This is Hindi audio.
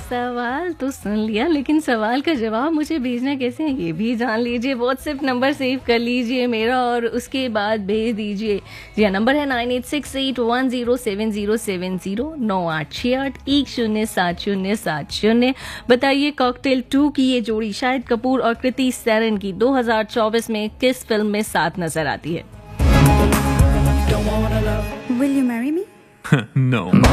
सवाल तो सुन लिया, लेकिन सवाल का जवाब मुझे भेजना कैसे है ये भी जान लीजिए। व्हाट्सएप नंबर सेव कर लीजिए मेरा और उसके बाद भेज दीजिए। जी हाँ, नंबर है 9868107070 9868107070। बताइए कॉकटेल 2 की ये जोड़ी शाहिद कपूर और कृति सैनन की 2024 में किस फिल्म में साथ नजर आती है? Will you marry me? No.